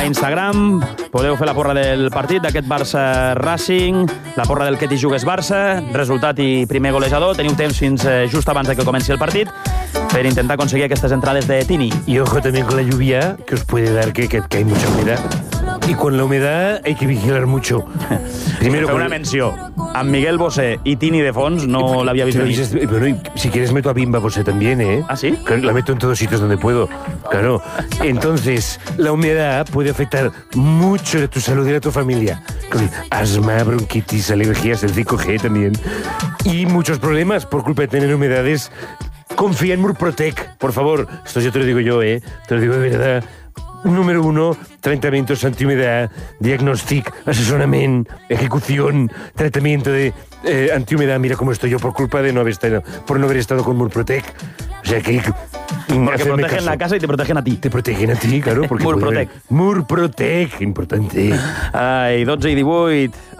a Instagram. Podeu fer la porra del partit d'aquest Barça-Racing, la porra del que t'hi jugues Barça, resultat i primer golejador. Teniu temps fins just abans de que comenci el partit per intentar conseguir aquestes entrades de Tini. Y ojo también con la lluvia, que os puede dar que hay mucha humedad. Y con la humedad hay que vigilar mucho. Primero una menció. Amb Miguel Bosé y Tini de fons no l'havia vist venir. Bueno, y si quieres meto a Bimba Bosé también, ¿eh? ¿Ah, sí? La meto en todos sitios donde puedo. Claro. Entonces, la humedad puede afectar mucho a tu salud y a tu familia. Con asma, bronquitis, alergias, el 5G también. Y muchos problemas por culpa de tener humedades. Confía en Murprotec, por favor. Esto ya te lo digo yo, ¿eh? Te lo digo de verdad. Número 1, tratamientos antihumedad, diagnòstic, assessorament, ejecución, tratamiento de antihumedad. Mira cómo estoy yo por culpa de no haber estado con Murprotec. O sea que... Porque protegen la casa y te protegen a ti. Te protegen a ti, claro. Porque Murprotec. Murprotec, importante. Ai, 12 i 18...